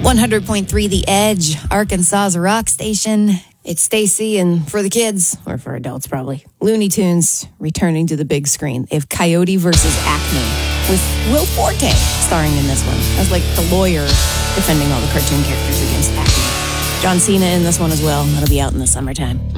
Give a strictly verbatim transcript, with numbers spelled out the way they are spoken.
one hundred point three The Edge, Arkansas's rock station. It's Stacy, and for the kids, or for adults probably, Looney Tunes returning to the big screen. They have Coyote versus Acme with Will Forte starring in this one as like the lawyer defending all the cartoon characters against Acme. John Cena in this one as well. That'll be out in the summertime.